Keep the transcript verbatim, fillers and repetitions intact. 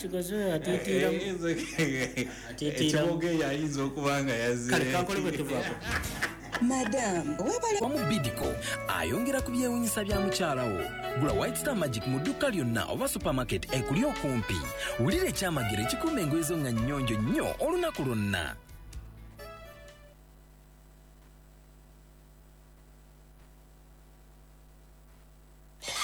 kigozo atitira atitira oge yayinza okubanga yazze kale kankole bwe tuvaako Madam, webale mu Bidco ayongera ku byewunyisa bya mukyalawo. Gula White Star Magic mu dduka lyonna oba supermarket ekuli okumpi. Wulira ekyamagero ekikuuma engoye zo nga nnyonjo nnyo olunaku lwonna.